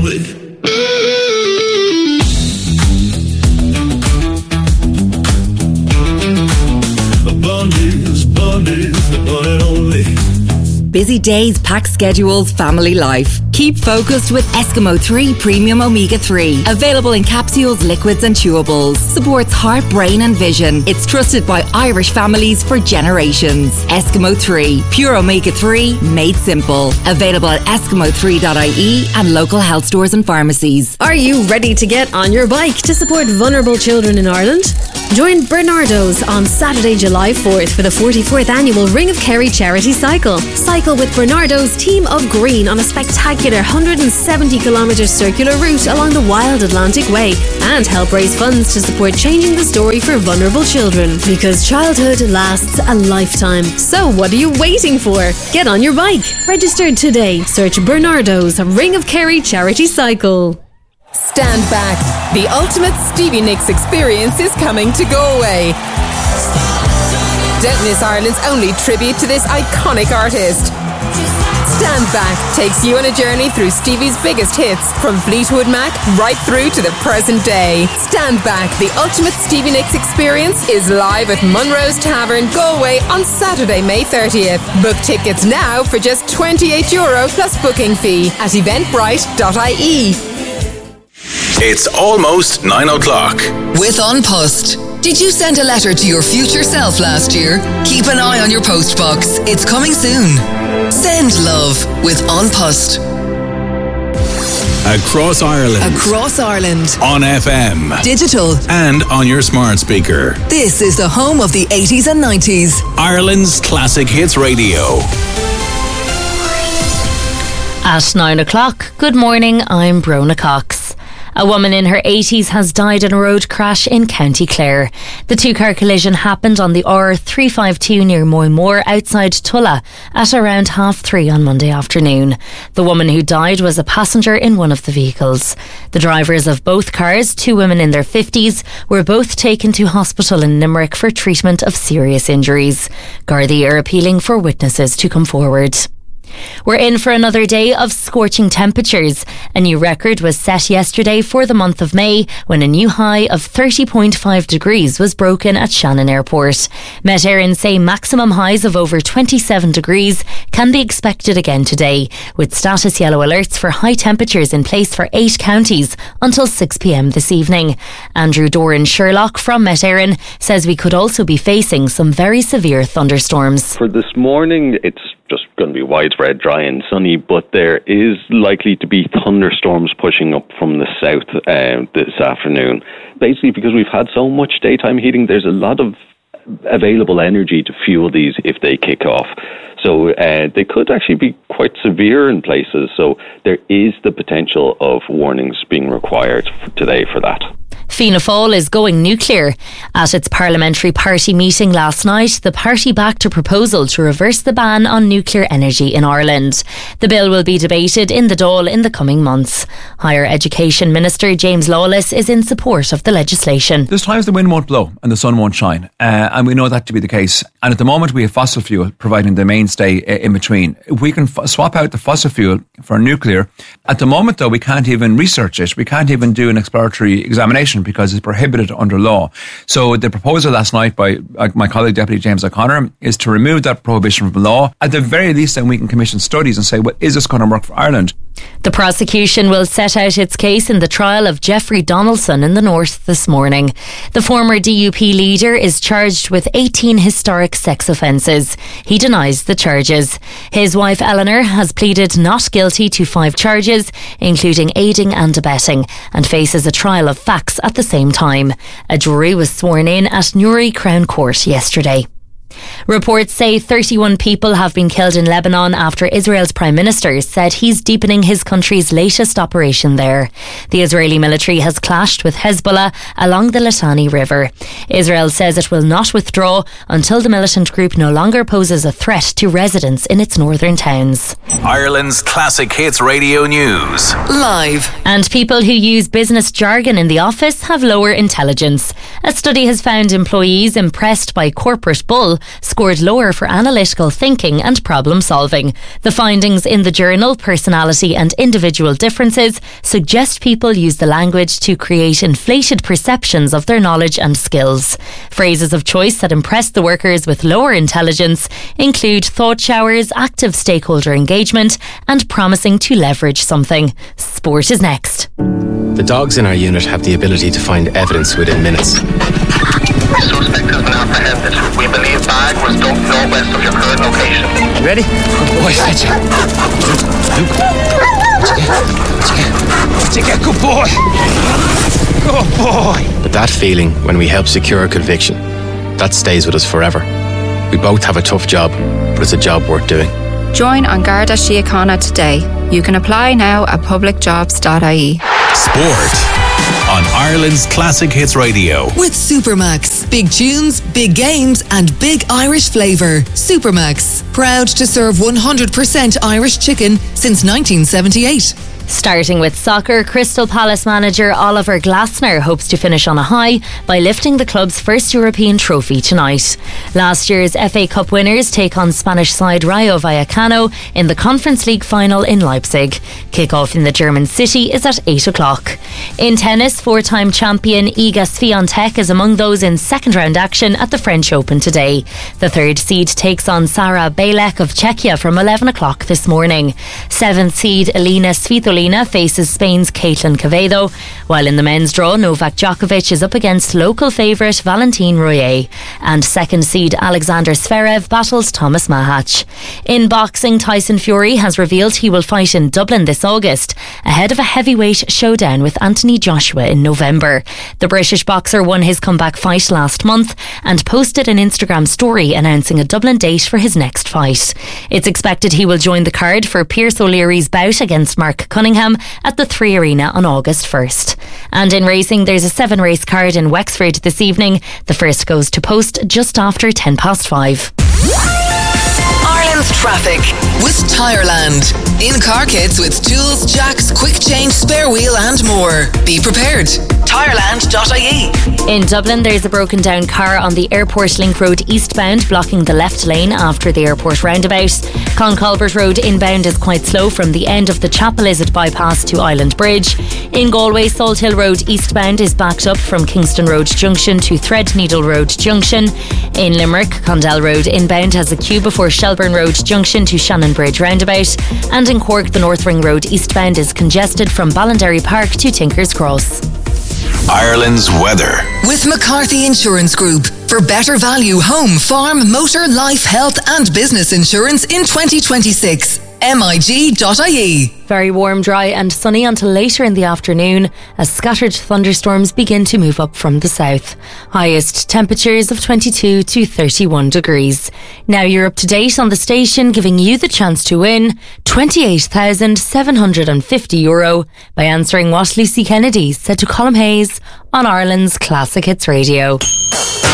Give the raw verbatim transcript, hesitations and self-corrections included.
with. Busy days, packed schedules, family life. Keep focused with Eskimo three Premium Omega three. Available in capsules, liquids and chewables. Supports heart, brain and vision. It's trusted by Irish families for generations. Eskimo three. Pure Omega three, made simple. Available at eskimo three dot I E and local health stores and pharmacies. Are you ready to get on your bike to support vulnerable children in Ireland? Join Bernardo's on Saturday, July fourth for the forty-fourth annual Ring of Kerry charity cycle. Cycle with Bernardo's Team of Green on a spectacular one hundred seventy kilometre circular route along the Wild Atlantic Way and help raise funds to support changing the story for vulnerable children, because childhood lasts a lifetime. So what are you waiting for? Get on your bike. Register today. Search Bernardo's Ring of Kerry charity cycle. Stand back. The ultimate Stevie Nicks experience is coming to Galway. Don't miss Ireland's only tribute to this iconic artist. Stand Back takes you on a journey through Stevie's biggest hits, from Fleetwood Mac right through to the present day. Stand Back, the ultimate Stevie Nicks experience, is live at Munro's Tavern, Galway on Saturday, May thirtieth. Book tickets now for just twenty-eight euro plus booking fee at eventbrite dot I E. It's almost nine o'clock. With An Post. Did you send a letter to your future self last year? Keep an eye on your post box. It's coming soon. Send love with An Post. Across Ireland. Across Ireland. On F M. Digital. And on your smart speaker. This is the home of the eighties and nineties. Ireland's Classic Hits Radio. At nine o'clock, good morning, I'm Brona Cox. A woman in her eighties has died in a road crash in County Clare. The two-car collision happened on the R three fifty-two near Moymore outside Tulla at around half three on Monday afternoon. The woman who died was a passenger in one of the vehicles. The drivers of both cars, two women in their fifties, were both taken to hospital in Limerick for treatment of serious injuries. Gardaí are appealing for witnesses to come forward. We're in for another day of scorching temperatures. A new record was set yesterday for the month of May, when a new high of thirty point five degrees was broken at Shannon Airport. Met Éireann say maximum highs of over twenty-seven degrees can be expected again today, with status yellow alerts for high temperatures in place for eight counties until six p.m. this evening. Andrew Doran Sherlock from Met Éireann says we could also be facing some very severe thunderstorms. For this morning, it's just going to be widespread dry and sunny, but there is likely to be thunderstorms pushing up from the south uh, this afternoon. Basically, because we've had so much daytime heating, there's a lot of available energy to fuel these if they kick off. So uh, they could actually be quite severe in places. So there is the potential of warnings being required for today for that. Fianna Fáil is going nuclear. At its parliamentary party meeting last night, the party backed a proposal to reverse the ban on nuclear energy in Ireland. The bill will be debated in the Dáil in the coming months. Higher Education Minister James Lawless is in support of the legislation. There's times the wind won't blow and the sun won't shine, uh, and we know that to be the case. And at the moment we have fossil fuel providing the mainstay in between. If we can f- swap out the fossil fuel for nuclear, at the moment though we can't even research it, we can't even do an exploratory examination because it's prohibited under law. So the proposal last night by uh, my colleague Deputy James O'Connor is to remove that prohibition from law. At the very least then we can commission studies and say, well, is this going to work for Ireland? The prosecution will set out its case in the trial of Jeffrey Donaldson in the North this morning. The former D U P leader is charged with eighteen historic sex offences. He denies the charges. His wife Eleanor has pleaded not guilty to five charges, including aiding and abetting, and faces a trial of facts at the same time. A jury was sworn in at Newry Crown Court yesterday. Reports say thirty-one people have been killed in Lebanon after Israel's Prime Minister said he's deepening his country's latest operation there. The Israeli military has clashed with Hezbollah along the Litani River. Israel says it will not withdraw until the militant group no longer poses a threat to residents in its northern towns. Ireland's Classic Hits Radio News. Live. And people who use business jargon in the office have lower intelligence. A study has found employees impressed by corporate bull scored lower for analytical thinking and problem solving. The findings in the journal Personality and Individual Differences suggest people use the language to create inflated perceptions of their knowledge and skills. Phrases of choice that impress the workers with lower intelligence include thought showers, active stakeholder engagement, and promising to leverage something. Sport is next. The dogs in our unit have the ability to find evidence within minutes. The suspect has been apprehended. We believe bag was dumped northwest of your current location. Ready? Good boy, Fetch. Luke. What'd you get? Good boy. Good boy. But that feeling when we help secure a conviction, that stays with us forever. We both have a tough job, but it's a job worth doing. Join An Garda Síochána today. You can apply now at public jobs dot I E. Sport on Ireland's Classic Hits Radio. With Supermax. Big tunes, big games, and big Irish flavour. Supermax. Proud to serve one hundred percent Irish chicken since nineteen seventy-eight. Starting with soccer, Crystal Palace manager Oliver Glasner hopes to finish on a high by lifting the club's first European trophy tonight. Last year's F A Cup winners take on Spanish side Rayo Vallecano in the Conference League final in Leipzig. Kick-off in the German city is at eight o'clock. In tennis, four-time champion Iga Swiatek is among those in second-round action at the French Open today. The third seed takes on Sara Bejlek of Czechia from eleven o'clock this morning. Seventh seed Elina Svitolina faces Spain's Caitlin Quevedo, while in the men's draw, Novak Djokovic is up against local favourite Valentin Royer, and second seed Alexander Zverev battles Thomas Mahach. In boxing, Tyson Fury has revealed he will fight in Dublin this August, ahead of a heavyweight showdown with Anthony Joshua in November. The British boxer won his comeback fight last month and posted an Instagram story announcing a Dublin date for his next fight. It's expected he will join the card for Pierce O'Leary's bout against Mark Cunningham at the Three Arena on August first. And in racing, there's a seven race card in Wexford this evening. The first goes to post just after ten past five. Ireland's traffic with Tireland. In car kits with tools, jacks, quick change, spare wheel and more. Be prepared. Tireland dot I E. In Dublin, there's a broken down car on the Airport Link Road eastbound, blocking the left lane after the airport roundabout. Concolbert Road inbound is quite slow from the end of the Chapel Izzard bypass to Island Bridge. In Galway, Salt Hill Road eastbound is backed up from Kingston Road Junction to Threadneedle Road Junction. In Limerick, Condell Road inbound has a queue before Shelburne Road Junction to Shannon Bridge roundabout. And in Cork, the North Ring Road eastbound is congested from Ballinderry Park to Tinker's Cross. Ireland's weather. With McCarthy Insurance Group. For better value home, farm, motor, life, health and business insurance in twenty twenty-six. M I G dot I E. Very warm, dry and sunny until later in the afternoon as scattered thunderstorms begin to move up from the south. Highest temperatures of twenty-two to thirty-one degrees. Now you're up to date on the station, giving you the chance to win twenty-eight thousand seven hundred fifty euro by answering what Lucy Kennedy said to Colm Hayes on Ireland's Classic Hits Radio.